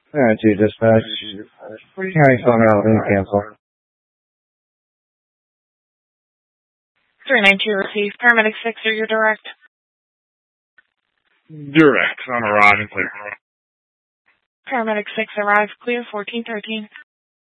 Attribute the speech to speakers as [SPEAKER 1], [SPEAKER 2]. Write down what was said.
[SPEAKER 1] Alright, to dispatch. Harry phone out and cancel.
[SPEAKER 2] 392 receive. Paramedic 6 or your direct?
[SPEAKER 3] Direct. I'm arriving clear.
[SPEAKER 2] Paramedic 6 arrive clear 1413.